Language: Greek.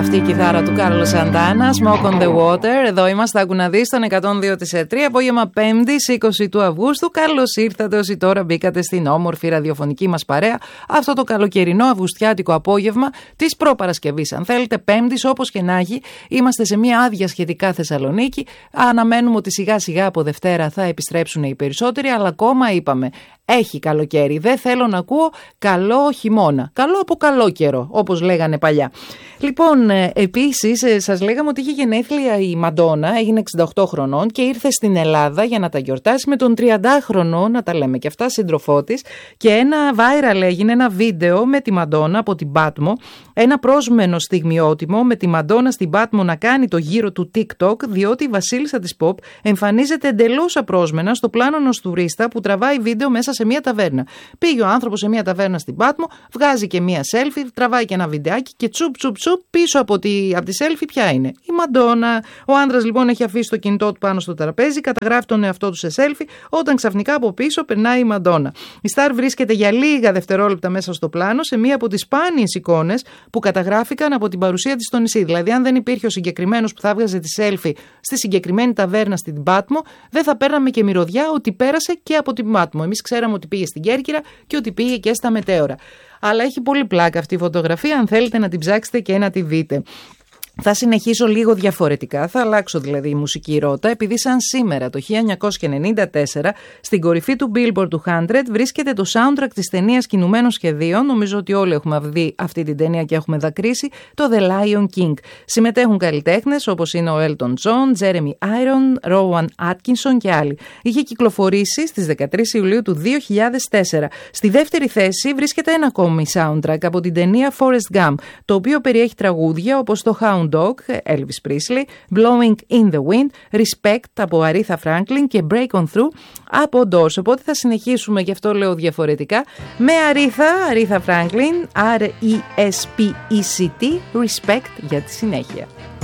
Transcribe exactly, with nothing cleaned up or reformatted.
αυτή η κιθάρα του Κάρλος Σαντάνα, Smoke on the Water. Εδώ είμαστε, άκου να δεις, στον εκατόν δύο κόμμα τρία, απόγευμα Πέμπτη, είκοσι του Αυγούστου. Καλώς ήρθατε όσοι τώρα μπήκατε στην όμορφη ραδιοφωνική μας παρέα αυτό το καλοκαιρινό αυγουστιάτικο απόγευμα της προπαρασκευής. Αν θέλετε, Πέμπτης, όπως και να έχει, είμαστε σε μια άδεια σχετικά Θεσσαλονίκη. Αναμένουμε ότι σιγά σιγά από Δευτέρα θα επιστρέψουν οι περισσότεροι, αλλά ακόμα είπαμε. Έχει καλοκαίρι. Δεν θέλω να ακούω καλό χειμώνα. Καλό από καλό καιρό, όπως λέγανε παλιά. Λοιπόν, επίσης, σας λέγαμε ότι είχε γενέθλια η Μαντόνα, έγινε εξήντα οκτώ χρονών και ήρθε στην Ελλάδα για να τα γιορτάσει με τον τριαντάχρονο, να τα λέμε και αυτά, σύντροφό της. Και ένα viral έγινε ένα βίντεο με τη Μαντόνα από την Πάτμο. Ένα πρόσμενο στιγμιότιμο με τη Μαντόνα στην Πάτμο να κάνει το γύρο του TikTok, διότι η βασίλισσα της Pop εμφανίζεται εντελώς απρόσμενα στο πλάνο ενός τουρίστα που τραβάει βίντεο μέσα σε μια ταβέρνα. Πήγε ο άνθρωπος σε μια ταβέρνα στην Πάτμο, βγάζει και μια selfie, τραβάει και ένα βιντεάκι και τσουπ τσουπ τσουπ πίσω από τη, από τη selfie ποια είναι? Η Μαντόνα. Ο άντρας λοιπόν έχει αφήσει το κινητό του πάνω στο τραπέζι, καταγράφει τον εαυτό του σε selfie, όταν ξαφνικά από πίσω περνάει η Μαντόνα. Η Σταρ βρίσκεται για λίγα δευτερόλεπτα μέσα στο πλάνο σε μία από τις σπάνιες εικόνες που καταγράφηκαν από την παρουσία της στο νησί. Δηλαδή, αν δεν υπήρχε ο συγκεκριμένος που θα βγάζει τη selfie στη συγκεκριμένη ταβέρνα στην Πάτμο, δεν θα παίρναμε και μυρωδιά ότι πέρασε και από την Πάτμο. Εμείς ξέραμε ότι πήγε στην Κέρκυρα και ότι πήγε και στα Μετέωρα. Αλλά έχει πολύ πλάκα αυτή η φωτογραφία, αν θέλετε να την ψάξετε και να τη δείτε. Θα συνεχίσω λίγο διαφορετικά, θα αλλάξω δηλαδή η μουσική ρότα, επειδή σαν σήμερα το χίλια εννιακόσια ενενήντα τέσσερα στην κορυφή του Billboard του εκατό βρίσκεται το soundtrack της ταινίας Κινουμένων Σχεδίων. Νομίζω ότι όλοι έχουμε δει αυτή την ταινία και έχουμε δακρύσει, το The Lion King. Συμμετέχουν καλλιτέχνες όπως είναι ο Elton John, Jeremy Iron, Rowan Atkinson και άλλοι. Είχε κυκλοφορήσει στις δεκατρείς Ιουλίου του δύο χιλιάδες τέσσερα. Στη δεύτερη θέση βρίσκεται ένα ακόμη soundtrack από την ταινία Forrest Gump, το οποίο περιέχει τραγούδια όπως το Hound Dog, Elvis Presley, Blowing in the Wind, Respect από Aretha Franklin και Break on Through από Doors. Οπότε θα συνεχίσουμε, γι' αυτό λέω διαφορετικά, με Aretha, Aretha Franklin, R E S P E C T, Respect για τη συνέχεια.